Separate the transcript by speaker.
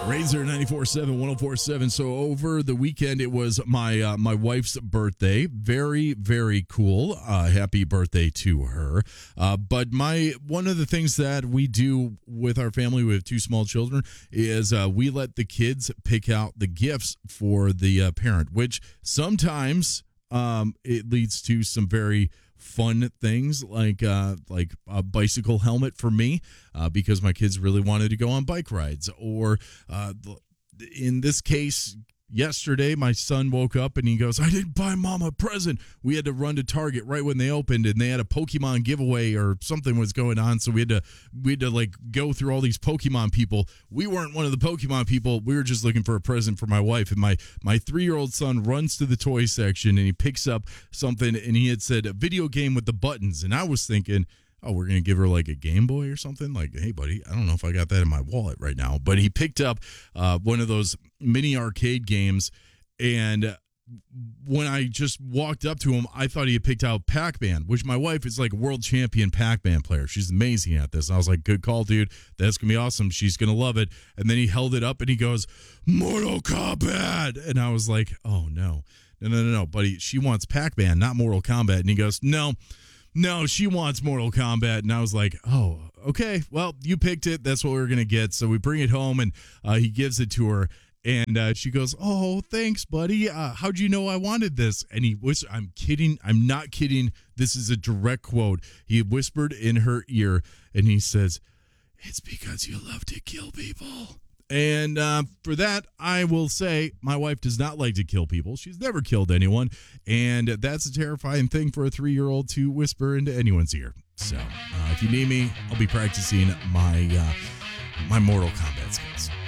Speaker 1: Razor 94.7, 104.7. So over the weekend, it was my wife's birthday. Very, very cool. Happy birthday to her. But one of the things that we do with our family, we have two small children, is we let the kids pick out the gifts for the parent, which sometimes it leads to some very fun things like a bicycle helmet for me because my kids really wanted to go on bike rides, or in this case yesterday my son woke up and he goes, I didn't buy mom a present. We had to run to Target right when they opened and they had a Pokemon giveaway or something was going on, so we had to like go through all these Pokemon people. We weren't one of the Pokemon people. We were just looking for a present for my wife, and my 3-year-old son runs to the toy section and he picks up something, and he had said a video game with the buttons, and I was thinking, oh, we're going to give her like a Game Boy or something? Like, hey, buddy, I don't know if I got that in my wallet right now. But he picked up one of those mini arcade games, and when I just walked up to him, I thought he had picked out Pac-Man, which my wife is like a world champion Pac-Man player. She's amazing at this. And I was like, good call, dude. That's going to be awesome. She's going to love it. And then he held it up and he goes, Mortal Kombat. And I was like, oh, no, buddy. She wants Pac-Man, not Mortal Kombat. And he goes, no, she wants Mortal Kombat. And I was like, oh, okay, well, you picked it. That's what we're going to get. So we bring it home, and he gives it to her. And she goes, oh, thanks, buddy. How'd you know I wanted this? And he was, I'm kidding. I'm not kidding. This is a direct quote. He whispered in her ear, and he says, it's because you love to kill people. And for that, I will say my wife does not like to kill people. She's never killed anyone. And that's a terrifying thing for a 3-year-old to whisper into anyone's ear. So if you need me, I'll be practicing my Mortal Kombat skills.